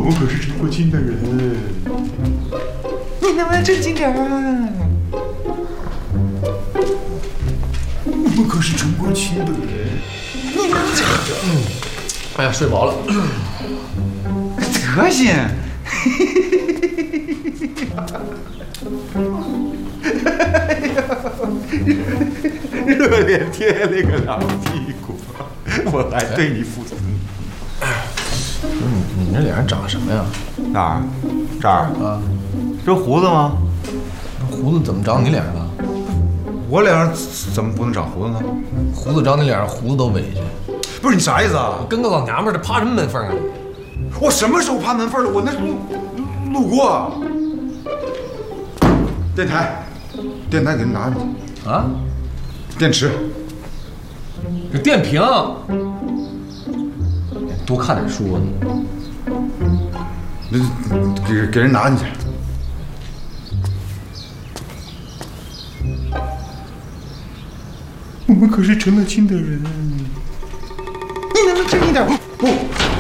们可是成过亲的人，你能不能正经点啊？我们可是成过亲的人，你能这样？ 哎呀，睡饱了。 德行。热脸贴了个凉屁股，我还对你负责。 你这脸上长什么呀？ 哪儿？这儿啊？这胡子吗？ 胡子怎么长你脸上了？ 我脸上怎么不能长胡子呢？ 胡子长你脸上，胡子都委屈。 不是你啥意思啊？ 跟个老娘们儿，这趴什么门缝啊？ 我什么时候趴门缝了？我那路过。电台给你拿去啊？ 电池。 这电瓶。多看点书啊你。给人拿进去。我们可是成了亲的人，你能不能正经点？